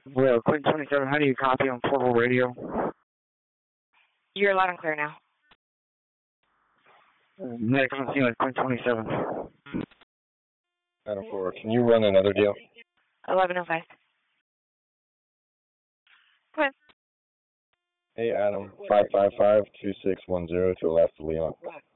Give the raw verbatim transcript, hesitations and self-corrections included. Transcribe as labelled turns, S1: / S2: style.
S1: Well, Queen twenty-seven, how do you copy on portable radio?
S2: You're loud and clear now.
S1: Medic on scene with Queen twenty-seven.
S3: Adam four, can you run another deal?
S2: eleven oh five. Go ahead.
S3: Hey, Adam, five five five, two six one zero to Alaska Leon.